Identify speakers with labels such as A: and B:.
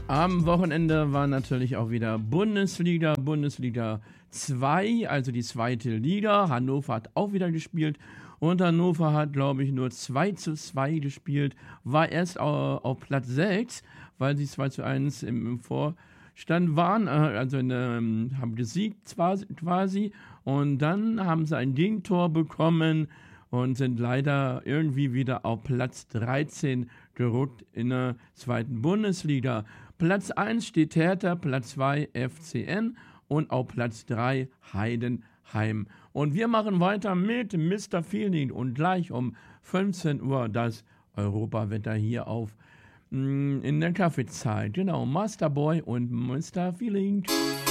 A: Am Wochenende war natürlich auch wieder Bundesliga 2, also die zweite Liga. Hannover hat auch wieder gespielt und Hannover hat, glaube ich, nur 2:2 gespielt, war erst auf Platz 6, weil sie 2:1 im Vorstand waren, haben gesiegt quasi und dann haben sie ein Gegentor bekommen und sind leider irgendwie wieder auf Platz 13 gerutscht in der zweiten Bundesliga. Platz 1 steht Hertha, Platz 2 FCN und auf Platz 3 Heidenheim. Und wir machen weiter mit Mr. Feeling und gleich um 15 Uhr das Europawetter hier in der Kaffeezeit. Genau, Masterboy und Mr. Feeling.